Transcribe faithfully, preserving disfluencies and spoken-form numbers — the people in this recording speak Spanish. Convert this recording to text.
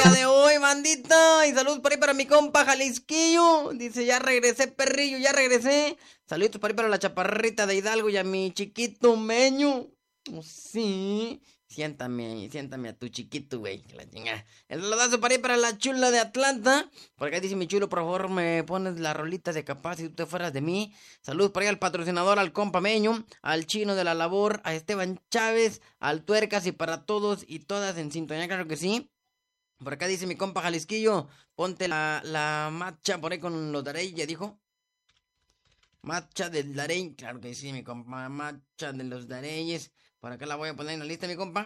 día de hoy, bandita. Y saludos por ahí para mi compa Jalisquillo. Dice, ya regresé, perrillo, ya regresé. Saludos por ahí para la chaparrita de Hidalgo y a mi chiquito Meño. Oh, sí. Siéntame ahí, siéntame a tu chiquito, güey. Que la chingada. El saludazo para ahí para la chula de Atlanta. Por acá dice mi chulo, por favor, me pones la rolita de Capaz si tú te fueras de mí. Saludos por ahí al patrocinador, al compa Meño, al chino de la labor, a Esteban Chávez, al Tuercas y para todos y todas en sintonía, claro que sí. Por acá dice mi compa Jalisquillo, ponte la, la marcha por ahí con los Darey, ya dijo. Marcha del Darey, claro que sí, mi compa, marcha de los Dareyes. Por acá la voy a poner en la lista, mi compa.